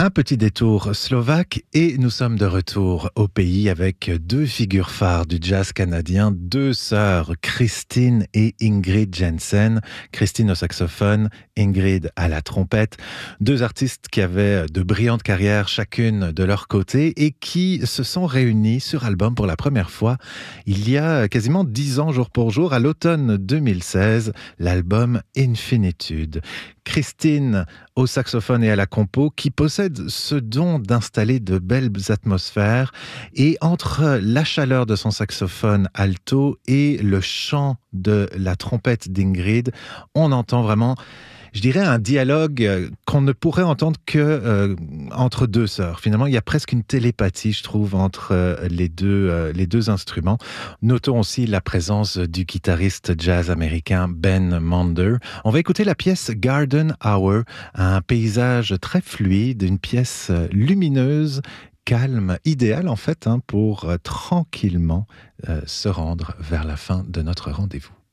Un petit détour slovaque et nous sommes de retour au pays avec deux figures phares du jazz canadien, deux sœurs, Christine et Ingrid Jensen. Christine au saxophone, Ingrid à la trompette. Deux artistes qui avaient de brillantes carrières chacune de leur côté et qui se sont réunies sur album pour la première fois il y a quasiment 10 ans jour pour jour, à l'automne 2016, l'album Infinitude. Christine au saxophone et à la compo, qui possède ce don d'installer de belles atmosphères, et entre la chaleur de son saxophone alto et le chant de la trompette d'Ingrid, on entend vraiment, je dirais, un dialogue qu'on ne pourrait entendre que entre deux sœurs. Finalement, il y a presque une télépathie, je trouve, entre les deux instruments. Notons aussi la présence du guitariste jazz américain Ben Monder. On va écouter la pièce Garden Hour, un paysage très fluide, une pièce lumineuse, calme, idéale en fait, pour tranquillement se rendre vers la fin de notre rendez-vous.